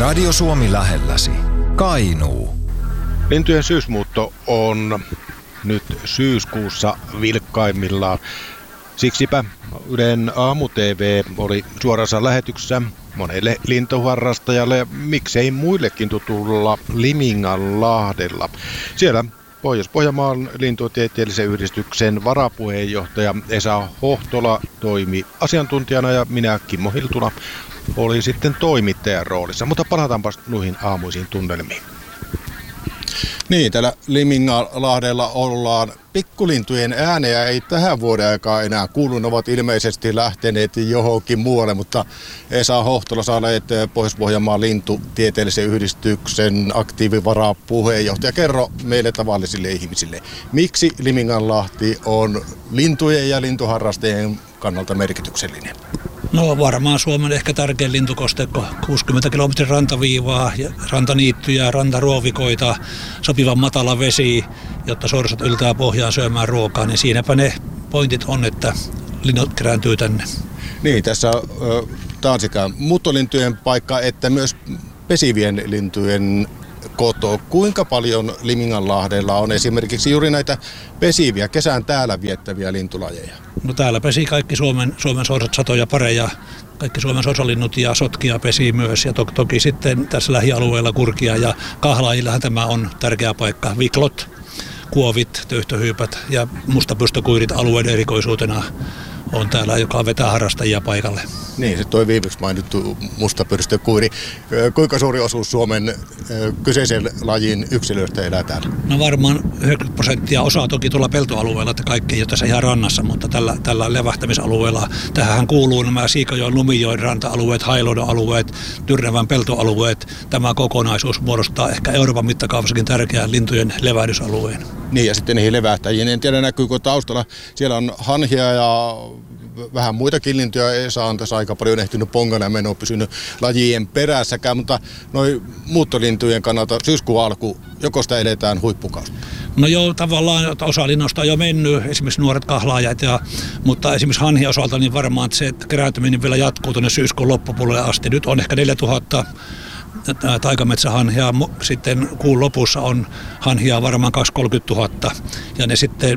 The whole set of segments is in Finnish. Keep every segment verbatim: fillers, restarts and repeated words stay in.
Radio Suomi lähelläsi. Kainuu. Lintujen syysmuutto on nyt syyskuussa vilkkaimmillaan. Siksipä Ylen aamu-T V oli suorassa lähetyksessä monelle lintuharrastajalle ja miksei muillekin tutulla Liminganlahdella. Siellä Pohjois-Pohjanmaan lintutieteellisen yhdistyksen varapuheenjohtaja Esa Hohtola toimi asiantuntijana ja minä, Kimmo Hiltula, oli sitten toimittajan roolissa. Mutta palataanpa noihin aamuisiin tunnelmiin. Niin, täällä Liminganlahdella ollaan. Pikkulintujen ääneä ei tähän vuoden aikaan enää kuulu. Ne ovat ilmeisesti lähteneet johonkin muualle, mutta Esa Hohtola, sä olet Pohjois-Pohjanmaan lintutieteellisen yhdistyksen aktiivivarapuheenjohtaja. Kerro meille tavallisille ihmisille, miksi Liminganlahti on lintujen ja lintuharrastajien kannalta merkityksellinen? No varmaan Suomen ehkä tärkein lintukosteikko, kuusikymmentä kilometrin rantaviivaa, rantaniittyjä, rantaruovikoita, sopivan matala vesi, jotta sorsat yltää pohjaan syömään ruokaa, niin siinäpä ne pointit on, että linnut kerääntyy tänne. Niin, tässä tämä on sekä muuttolintujen paikka että myös pesivien lintujen koto. Kuinka paljon Liminganlahdella on esimerkiksi juuri näitä pesiviä, kesän täällä viettäviä lintulajeja? No täällä pesi kaikki Suomen, Suomen sorsat, satoja pareja, kaikki Suomen sorsalinnut ja sotkia pesi myös. Ja to, toki sitten tässä lähialueella kurkia ja kahlaajillähän tämä on tärkeä paikka. Viklot, kuovit, töyhtöhyypät ja mustapystökuirit alueen erikoisuutena on täällä, joka vetää harrastajia paikalle. Niin, se toi viimeksi mainittu mustapyrstökuiri. Kuinka suuri osuus Suomen kyseisen lajin yksilöistä elää täällä? No varmaan yhdeksänkymmentä prosenttia, osaa toki tuolla peltoalueella, että kaikki ei ole tässä ihan rannassa, mutta tällä, tällä levähtämisalueella tähän kuuluu nämä Siikajoen, Lumijoen ranta-alueet, Hailuodon alueet, Tyrnävän peltoalueet. Tämä kokonaisuus muodostaa ehkä Euroopan mittakaavassakin tärkeän lintujen levähdysalueen. Niin, ja sitten niihin levähtäjiin. En tiedä, näkyykö taustalla. Siellä on hanhia ja vähän muitakin lintuja. Esa on tässä aika paljon ehtinyt pongana ja meno pysynyt lajien perässäkään, mutta noin muuttolintujen kannalta syyskuun alku, joko sitä edetään huippukausi? No joo, tavallaan osa linnoista on jo mennyt, esimerkiksi nuoret kahlaajat, ja, mutta esimerkiksi hanhien osalta niin varmaan että se että kerääntyminen vielä jatkuu tuonne syyskuun loppupuolelle asti. Nyt on ehkä neljätuhatta taikametsähanhia, sitten kuun lopussa on hanhia varmaan kaksikymmentä–kolmekymmentätuhatta, ja ne sitten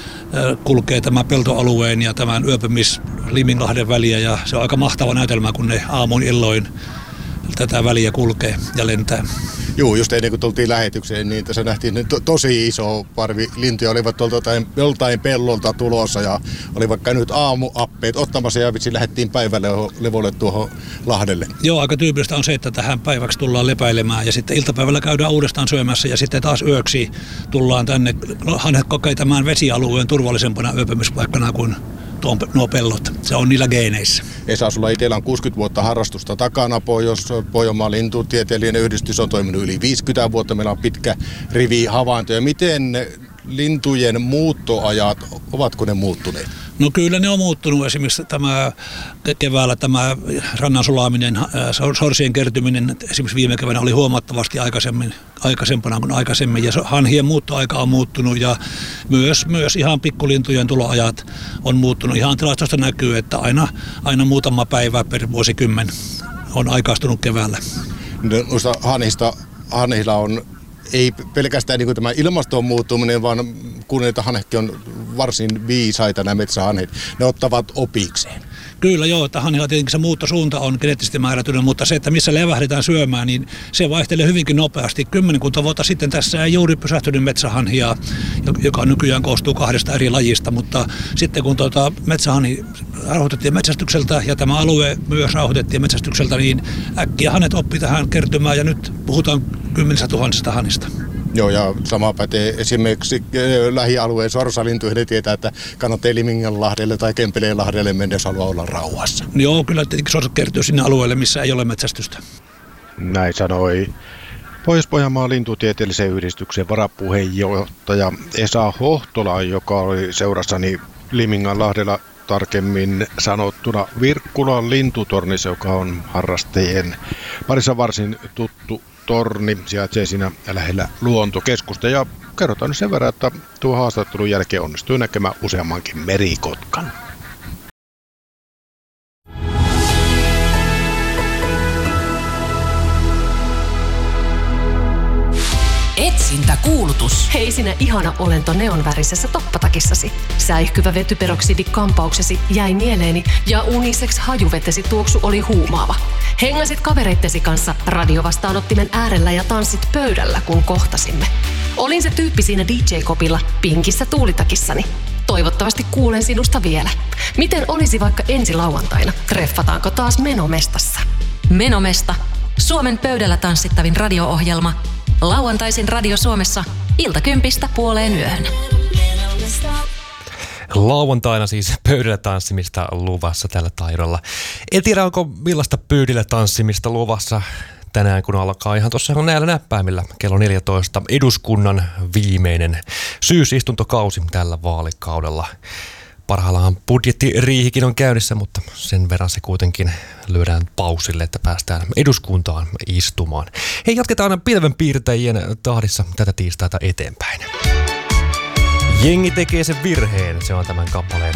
kulkee tämän peltoalueen ja tämän yöpymis Liminganlahden väliä, ja se on aika mahtava näytelmä, kun ne aamun illoin tätä väliä kulkee ja lentää. Joo, just ennen kuin tultiin lähetykseen, niin tässä nähtiin to- tosi iso parvi lintuja, olivat tuolta joltain pellolta tulossa ja olivat käynyt aamuappeet ottamassa ja vitsi lähdettiin päivälle levolle tuohon Lahdelle. Joo, aika tyypillistä on se, että tähän päiväksi tullaan lepäilemään ja sitten iltapäivällä käydään uudestaan syömässä ja sitten taas yöksi tullaan tänne hanhet kokeilemaan vesialueen turvallisempana yöpymispaikkana kuin tuon, nuo pellot. Se on niillä geeneissä. Esa, sulla itsellä on kuusikymmentä vuotta harrastusta takana. Pohjois-Pohjanmaan lintutieteellinen yhdistys on toiminut yli viisikymmentä vuotta. Meillä on pitkä rivi havaintoja. Miten lintujen muuttoajat, ovatko ne muuttuneet? No kyllä ne on muuttunut. Esimerkiksi tämä keväällä tämä rannan sulaminen, sorsien kertyminen esimerkiksi viime keväänä oli huomattavasti aikaisemmin, aikaisempana kuin aikaisemmin. Ja hanhien muuttoaika on muuttunut ja myös, myös ihan pikkulintujen tuloajat on muuttunut. Ihan tilastosta näkyy, että aina, aina muutama päivä per vuosikymmen on aikaistunut keväällä. Noista hanhista, hanhilla on ei pelkästään niin tämä ilmaston muuttuminen, vaan kun niitä hanhetkin on varsin viisaita nämä metsähanhet, ne ottavat opikseen. Kyllä joo, että hanhilla tietenkin se muuttosuunta on geneettisesti määrätynyt, mutta se, että missä levähdetään syömään, niin se vaihtelee hyvinkin nopeasti. Kymmenkunta vuotta sitten tässä ei juuri pysähtynyt metsähanhia, joka nykyään koostuu kahdesta eri lajista, mutta sitten kun tuota metsähanhi rauhoitettiin metsästykseltä ja tämä alue myös rauhoitettiin metsästykseltä, niin äkkiä hanhet oppi tähän kertymään ja nyt puhutaan kymmenistä tuhansista hanhista. Joo, ja sama pätee esimerkiksi lähialueen sorsalintuihin, ne tietää, että kannattaa Liminganlahdelle tai Kempeleenlahdelle mennä, jos haluaa olla rauhassa. Joo, kyllä tietenkin sorsat kertyy sinne alueelle, missä ei ole metsästystä. Näin sanoi Pohjois-Pohjanmaan lintutieteellisen yhdistyksen varapuheenjohtaja Esa Hohtola, joka oli seurassani Liminganlahdella, tarkemmin sanottuna Virkkulan lintutornissa, joka on harrastajien parissa varsin tuttu torni, sijaitsee siinä lähellä luontokeskusta. Ja kerrotaan nyt sen verran, että tuo haastattelun jälkeen onnistui näkemään useammankin merikotkan. Kylpytäkuulutus. Hei sinä ihana olento neonvärisessä toppatakissasi. Säihkyvä vetyperoksidi kampauksesi jäi mieleeni ja unisex hajuvetesi tuoksu oli huumaava. Hengasit kavereittesi kanssa radiovastaanottimen äärellä ja tanssit pöydällä, kun kohtasimme. Olin se tyyppi siinä D J-kopilla pinkissä tuulitakissani. Toivottavasti kuulen sinusta vielä. Miten olisi vaikka ensi lauantaina? Treffataanko taas Menomestassa? Menomesta. Suomen pöydällä tanssittavin radio-ohjelma. Lauantaisin Radio Suomessa iltakympistä puoleen yöhön. Lauantaina siis pöydällä tanssimista luvassa tällä taidolla. En tiedä, onko millaista pöydällä tanssimista luvassa tänään, kun alkaa ihan tuossa näillä näppäimillä kello neljätoista eduskunnan viimeinen syysistuntokausi tällä vaalikaudella. Parhaillaan budjettiriihikin on käynnissä, mutta sen verran se kuitenkin lyödään pausille, että päästään eduskuntaan istumaan. Hei, jatketaan pilvenpiirtäjien tahdissa tätä tiistaita eteenpäin. Jengi tekee sen virheen, se on tämän kappaleen